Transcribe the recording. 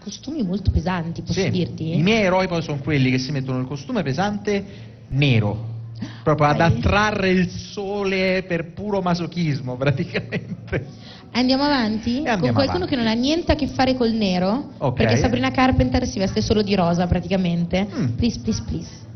costumi molto pesanti, posso Sì. dirti? I miei eroi poi sono quelli che si mettono il costume pesante nero, proprio ad Dai. attrarre il sole per puro masochismo praticamente. Andiamo avanti? E Con andiamo qualcuno avanti. che non ha niente a che fare col nero? Ok. Perché Sabrina Carpenter si veste solo di rosa praticamente. Mm. Please, please, please.